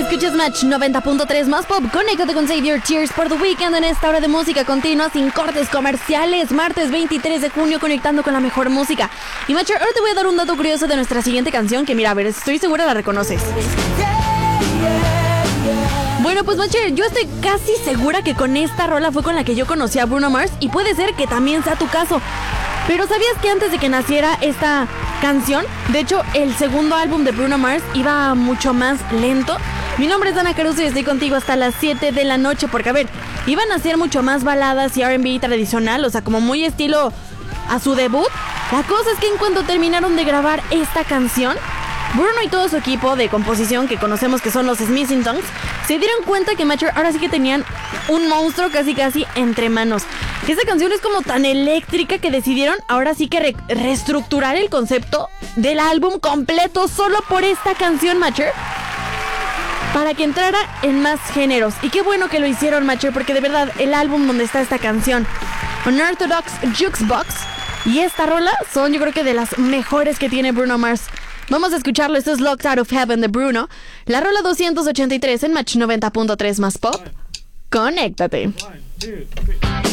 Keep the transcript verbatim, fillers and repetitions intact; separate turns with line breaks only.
Escuchas Match noventa punto tres más pop. Conéctate con Save Your Tears por The Weeknd en esta hora de música continua sin cortes comerciales. Martes veintitrés de junio conectando con la mejor música. Y Matcher, ahora te voy a dar un dato curioso de nuestra siguiente canción que mira, a ver, estoy segura la reconoces. Bueno, pues Matcher, yo estoy casi segura que con esta rola fue con la que yo conocí a Bruno Mars y puede ser que también sea tu caso. Pero ¿sabías que antes de que naciera esta canción, de hecho el segundo álbum de Bruno Mars iba mucho más lento? Mi nombre es Dana Caruso y estoy contigo hasta las siete de la noche porque, a ver, iban a ser mucho más baladas y R and B tradicional, o sea, como muy estilo a su debut. La cosa es que en cuanto terminaron de grabar esta canción, Bruno y todo su equipo de composición, que conocemos que son los Smithing Tongues, se dieron cuenta que Matcher ahora sí que tenían un monstruo casi casi entre manos. Esta canción es como tan eléctrica que decidieron ahora sí que re- reestructurar el concepto del álbum completo solo por esta canción, Matcher, para que entrara en más géneros. Y qué bueno que lo hicieron, Matcher, porque de verdad el álbum donde está esta canción, Unorthodox Jukebox, y esta rola son yo creo que de las mejores que tiene Bruno Mars. Vamos a escucharlo, esto es Locked Out of Heaven de Bruno, la rola doscientos ochenta y tres en Match noventa punto tres más pop. Conéctate.
One, two, three.